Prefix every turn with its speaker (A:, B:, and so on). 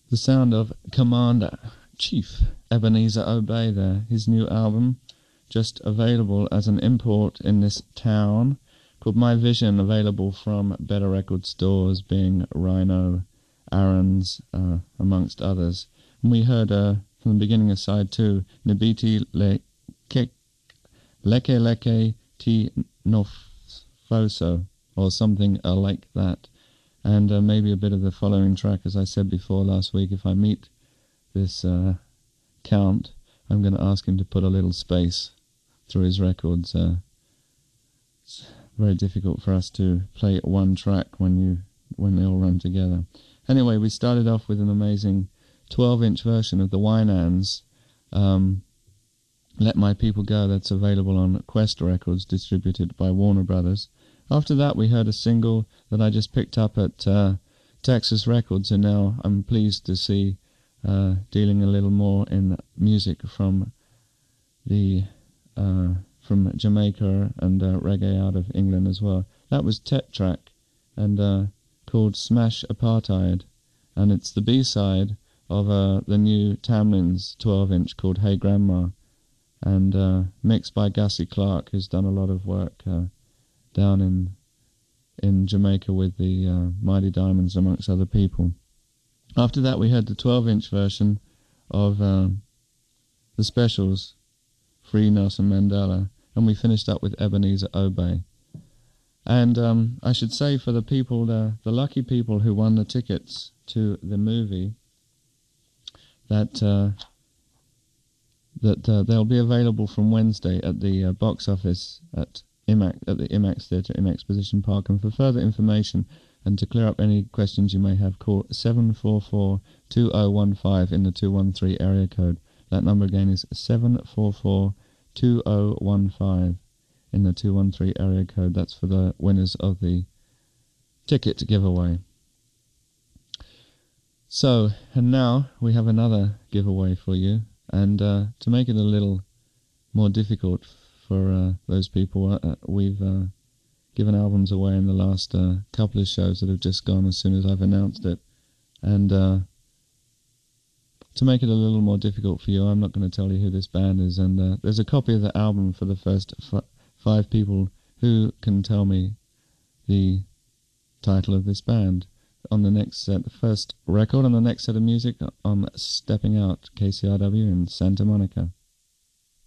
A: The sound of Commander Chief Ebenezer Obey there. His new album, just available as an import in this town, called My Vision, available from better record stores, being Rhino, Aaron's, amongst others. And we heard from the beginning of side 2, Nibiti Leke Ti Nofoso, or something like that. And maybe a bit of the following track, as I said before last week. If I meet this Count, I'm going to ask him to put a little space through his records. It's very difficult for us to play one track when they all run together. Anyway, we started off with an amazing 12-inch version of the Winans, Let My People Go, that's available on Quest Records, distributed by Warner Brothers. After that, we heard a single that I just picked up at Texas Records, and now I'm pleased to see dealing a little more in music from from Jamaica and reggae out of England as well. That was Tet Track, and called Smash Apartheid, and it's the B-side of the new Tamlin's 12-inch called Hey Grandma, and mixed by Gussie Clark, who's done a lot of work down in Jamaica with the Mighty Diamonds, amongst other people. After that, we heard the 12-inch version of the Specials, Free Nelson Mandela, and we finished up with Ebenezer Obey. And I should say, for the people, the lucky people who won the tickets to the movie, that they'll be available from Wednesday at the box office at the IMAX Theatre in Exposition Park. And for further information and to clear up any questions you may have, call 744-2015 in the 213 area code. That number again is 744-2015 in the 213 area code. That's for the winners of the ticket giveaway. So, and now we have another giveaway for you. And to make it a little more difficult for those people, we've given albums away in the last couple of shows that have just gone as soon as I've announced it. And to make it a little more difficult for you, I'm not going to tell you who this band is. And there's a copy of the album for the first 5 people who can tell me the title of this band on the next set, the first record on the next set of music on Stepping Out, KCRW in Santa Monica.